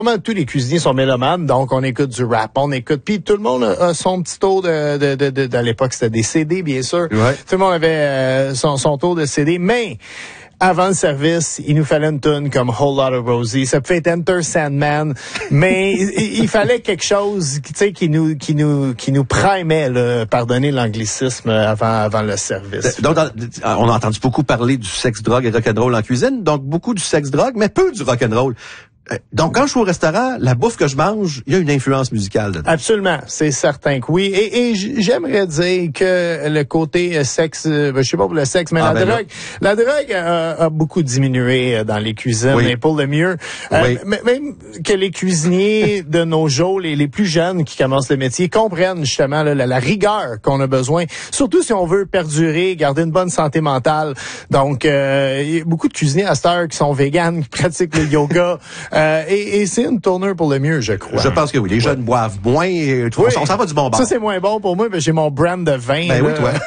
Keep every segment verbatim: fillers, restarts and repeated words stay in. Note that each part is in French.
Tous les cuisiniers sont mélomanes, donc on écoute du rap, on écoute, puis tout le monde a son petit tour de, de, de, de, de à l'époque c'était des C D bien sûr. Ouais. Tout le monde avait euh, son, son tour de C D, mais avant le service, il nous fallait une tune comme Whole Lotta Rosie. Ça peut être Enter Sandman, mais il, il fallait quelque chose, tu sais, qui nous, qui nous, qui nous primait, là, pardonnez l'anglicisme avant, avant le service. Donc, on a entendu beaucoup parler du sexe, drogue et rock'n'roll en cuisine. Donc, beaucoup du sexe, drogue, mais peu du rock'n'roll. Donc, quand je suis au restaurant, la bouffe que je mange, il y a une influence musicale dedans. Absolument, c'est certain que oui. Et, et j'aimerais dire que le côté sexe, ben, je sais pas pour le sexe, mais ah, la ben drogue, là. la drogue a, a beaucoup diminué dans les cuisines, oui. mais pour le mieux. Oui. Euh, même que les cuisiniers de nos jours, les, les plus jeunes qui commencent le métier, comprennent justement là, la, la rigueur qu'on a besoin, surtout si on veut perdurer, garder une bonne santé mentale. Donc, euh, il y a beaucoup de cuisiniers à cette heure qui sont véganes, qui pratiquent le yoga. Euh, et, et c'est une tournure pour le mieux, je crois. Je pense que oui. Les jeunes ouais. boivent moins. Et, oui. On s'en va du bon bord. Ça, c'est moins bon pour moi, mais j'ai mon brand de vin. Ben là. oui, toi.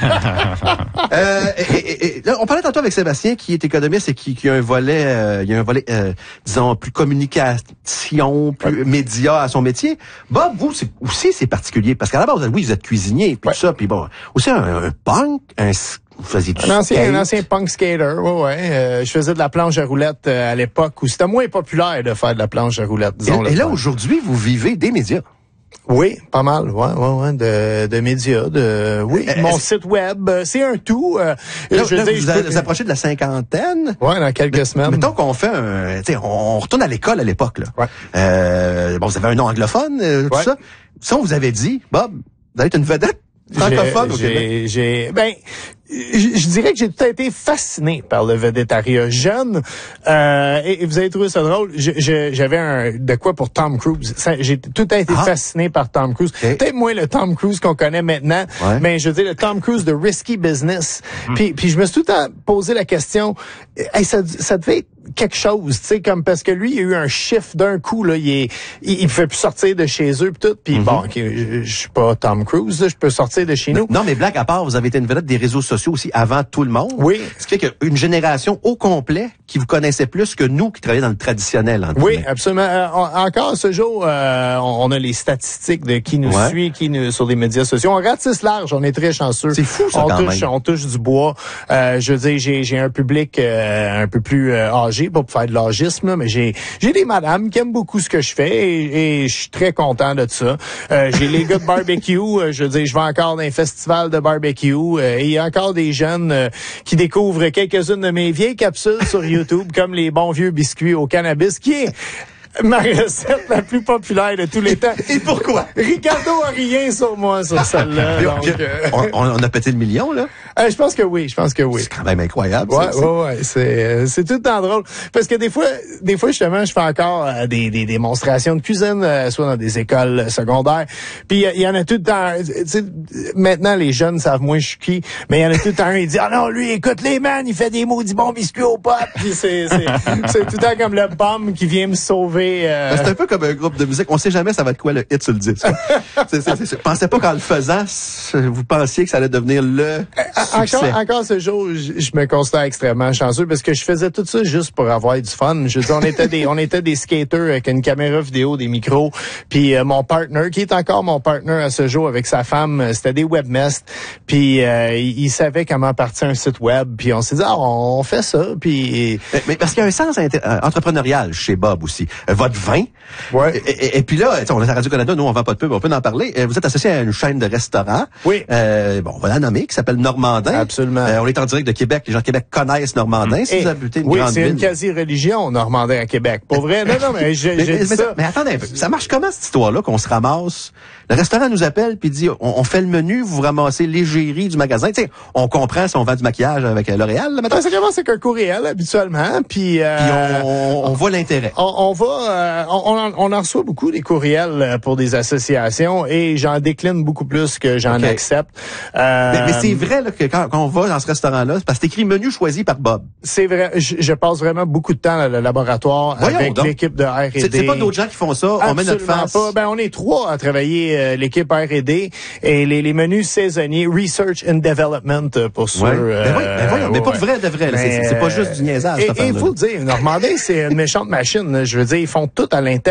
euh, et, et, et, là, on parlait tantôt avec Sébastien, qui est économiste et qui, qui a un volet, euh, il y a un volet, euh, disons, plus communication, plus ouais. média à son métier. Bob, vous c'est, aussi, c'est particulier. Parce qu'à la base, oui, vous êtes cuisinier, puis ouais. tout ça, puis bon, aussi un, un punk, un Vous faisiez du un ancien, skate. un ancien punk skater, ouais, ouais. Euh, je faisais de la planche à roulettes euh, à l'époque où c'était moins populaire de faire de la planche à roulettes, disons. Et, et là, aujourd'hui, vous vivez des médias. Oui, pas mal, ouais, ouais, ouais, de, de médias, de, oui, euh, mon site web, c'est un tout. Euh, là, je là, veux vous, dire, vous peux... approchez de la cinquantaine. Ouais, dans quelques mais, semaines. Mettons qu'on fait un, tu sais, on retourne à l'école à l'époque, là. Ouais. Euh, bon, vous avez un nom anglophone, euh, tout ouais. ça. Si on vous avait dit, Bob, vous allez être une vedette francophone au Québec. J'ai, ben, je, je dirais que j'ai tout été fasciné par le védétariat jeune. Euh, et, et vous avez trouvé ça drôle. Je, je, j'avais un de quoi pour Tom Cruise. Ça, j'ai tout été ah. fasciné par Tom Cruise. Okay. Peut-être moins le Tom Cruise qu'on connaît maintenant, ouais. mais je veux dire le Tom Cruise de Risky Business. Mm. Puis, puis je me suis tout le temps posé la question. Hey, ça, ça devait être quelque chose, tu sais, comme parce que lui, il y a eu un chiffre d'un coup là, il est, il, il pouvait plus sortir de chez eux pis tout. Puis mm-hmm. bon, okay, je, je suis pas Tom Cruise, là, je peux sortir de chez nous. Non, mais blague à part, vous avez été une vedette des réseaux sociaux aussi avant tout le monde. Oui. Ce qui fait qu'une génération au complet qui vous connaissait plus que nous qui travaillons dans le traditionnel. Oui, absolument. Euh, on, encore à ce jour, euh, on, on a les statistiques de qui nous ouais. suit, qui nous sur les médias sociaux. On ratisse large, on est très chanceux. C'est fou ça on quand touche, même. On touche du bois. Euh, je veux dire, j'ai, j'ai un public euh, un peu plus euh, âgé pour faire de l'âgisme, là, mais j'ai j'ai des madames qui aiment beaucoup ce que je fais et, et je suis très content de ça. Euh, j'ai les gars de barbecue. Euh, je veux dire, je vais encore dans un festival de barbecue euh, et il y a encore des jeunes euh, qui découvrent quelques-unes de mes vieilles capsules sur YouTube, comme les bons vieux biscuits au cannabis, qui est ma recette la plus populaire de tous les temps. Et pourquoi? Ricardo a rien sur moi sur celle-là. donc, euh... on, on a pété le million, là? Euh, je pense que oui, je pense que oui. C'est quand même incroyable. Ouais, ça, ouais, ouais, c'est c'est tout le temps drôle parce que des fois, des fois justement, je fais encore euh, des, des démonstrations de cuisine, euh, soit dans des écoles secondaires. Puis il y, y en a tout le temps. Tu sais, maintenant les jeunes savent moins je suis qui, mais il y en a tout le temps un il dit ah non lui écoute les man, il fait des maudits bons biscuits aux potes. Puis c'est c'est c'est tout le temps comme le bum qui vient me sauver. Euh... C'est un peu comme un groupe de musique. On sait jamais ça va être quoi le hit sur le disque. c'est, c'est, c'est, c'est. Pensez pas qu'en le faisant, vous pensiez que ça allait devenir le Encore, encore ce jour, je, je me considère extrêmement chanceux parce que je faisais tout ça juste pour avoir du fun. Je veux dire, on était des, on était des skaters avec une caméra vidéo, des micros, puis euh, mon partner, qui est encore mon partner à ce jour avec sa femme, c'était des webmestres, puis euh, il, il savait comment partir un site web, puis on s'est dit ah, on fait ça, puis mais, mais parce qu'il y a un sens inter- euh, entrepreneurial chez Bob aussi. Euh, votre vin, ouais. Et, et, et puis là, on est à Radio-Canada, nous on vend pas de pub, on peut en parler. Vous êtes associé à une chaîne de restaurants, oui. Euh, bon, on va la nommer, qui s'appelle Normandin. Absolument. Euh, on est en direct de Québec. Les gens de Québec connaissent Normandin. Mmh. Si vous habitez une oui, grande ville. Oui, c'est une quasi-religion, Normandin à Québec. Pour vrai? Non, non, mais j'ai, mais, j'ai mais, dit mais, ça. Mais attendez un peu. Ça marche comment, cette histoire-là, qu'on se ramasse? Le restaurant nous appelle puis dit, on, on fait le menu, vous ramassez l'égérie du magasin. Tu sais, on comprend si on vend du maquillage avec L'Oréal, là, maintenant. Ça commence avec un courriel, habituellement, puis... Euh, puis on, on, on voit l'intérêt. On, on va... Euh, on, on, on en reçoit beaucoup des courriels pour des associations et j'en décline beaucoup plus que j'en okay. accepte. Euh, mais, mais c'est vrai là, que quand, quand on va dans ce restaurant-là, c'est parce que c'est écrit menu choisi par Bob. C'est vrai. Je, je passe vraiment beaucoup de temps dans le laboratoire Voyons avec donc. l'équipe de R et D. C'est, c'est pas d'autres gens qui font ça. Absolument on met notre face. Pas. Ben, on est trois à travailler euh, l'équipe R et D et les, les menus saisonniers, Research and Development pour sûr. Ouais. Euh, ben oui, ben voyons, mais ouais. pas de vrai, de vrai. Là. C'est, c'est pas juste du niaisage. Et il faut le dire, Normandin, c'est une méchante machine. Je veux dire, ils font tout à l'intérieur.